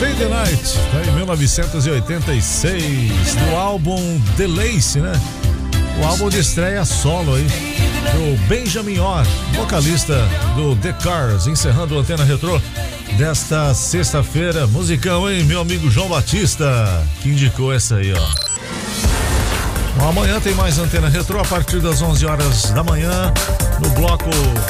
Stay the Night, tá em 1986, do álbum The Lace, né? O álbum de estreia solo aí, do Benjamin Orr, vocalista do The Cars, encerrando a Antena Retrô desta sexta-feira. Musicão, hein? Meu amigo João Batista, que indicou essa aí, ó. Bom, amanhã tem mais Antena Retrô a partir das 11 horas da manhã, no bloco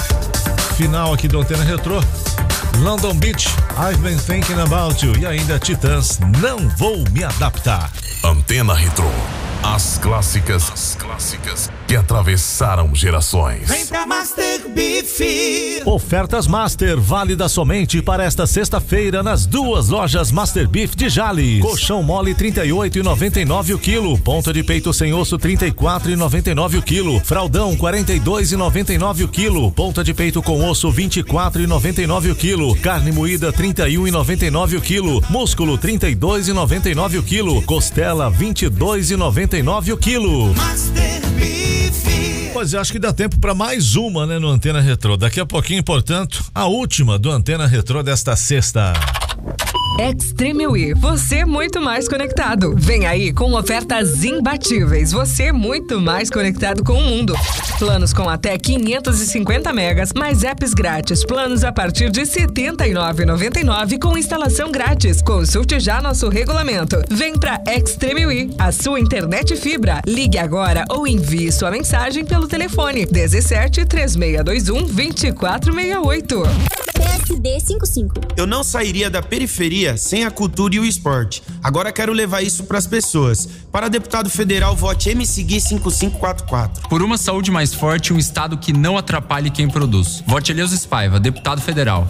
final aqui do Antena Retrô. London Beach, I've Been Thinking About You, e ainda Titãs, Não Vou Me Adaptar. Antena Retrô, as clássicas que atravessaram gerações. Vem pra Master Beef. Ofertas Master, válida somente para esta sexta-feira nas duas lojas Master Beef de Jales. Colchão mole 38,99 o quilo, ponta de peito sem osso 34,99 o quilo, fraldão 42,99 o quilo, ponta de peito com osso 24,99 o quilo, carne moída 31,99 o quilo, músculo 32,99 o quilo, costela 22,99 o quilo. Master Beef. Pois eu acho que dá tempo para mais uma, né, no Antena Retrô. Daqui a pouquinho, portanto, a última do Antena Retrô desta sexta. Extreme We, você muito mais conectado. Vem aí com ofertas imbatíveis. Você muito mais conectado com o mundo. Planos com até 550 megas, mais apps grátis. Planos a partir de R$ 79,99 com instalação grátis. Consulte já nosso regulamento. Vem pra Extreme We, a sua internet fibra. Ligue agora ou envie sua mensagem pelo telefone 17 3621 2468. PSD 55. Eu não sairia da periferia sem a cultura e o esporte. Agora quero levar isso para as pessoas. Para deputado federal, vote MCGui 5544. Por uma saúde mais forte e um estado que não atrapalhe quem produz. Vote Eleusis Paiva, deputado federal,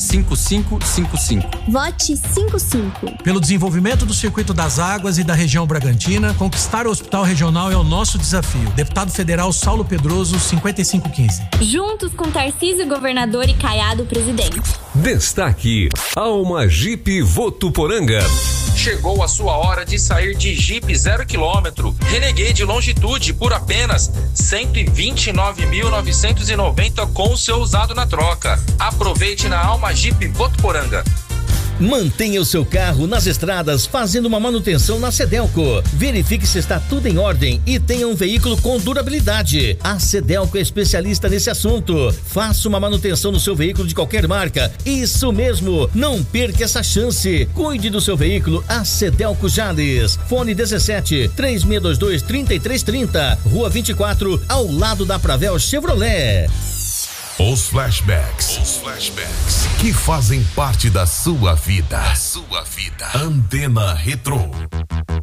5555. Vote 55. Pelo desenvolvimento do circuito das águas e da região Bragantina, conquistar o hospital regional é o nosso desafio. Deputado federal Saulo Pedroso, 5515. Juntos com Tarcísio governador e Caiado presidente. Destaque: Alma Jeep Votuporanga. Chegou a sua hora de sair de Jeep 0 km. Renegade Longitude por apenas R$ 129.990 com o seu usado na troca. Aproveite na Alma Jeep Votuporanga. Mantenha o seu carro nas estradas fazendo uma manutenção na Cedelco. Verifique se está tudo em ordem e tenha um veículo com durabilidade. A Cedelco é especialista nesse assunto. Faça uma manutenção no seu veículo de qualquer marca. Isso mesmo, não perca essa chance. Cuide do seu veículo, a Cedelco Jales. Fone 17 3622 3330, Rua 24, ao lado da Pravel Chevrolet. Os flashbacks que fazem parte da sua vida. Antena Retrô.